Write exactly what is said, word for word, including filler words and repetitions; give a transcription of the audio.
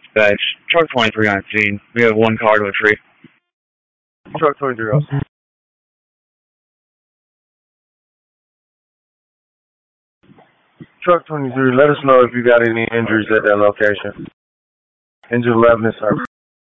That's truck twenty-three on scene. We have one car to a tree. Truck twenty-three also. Truck twenty-three, let us know if you got any injuries at that location. Engine eleven is service.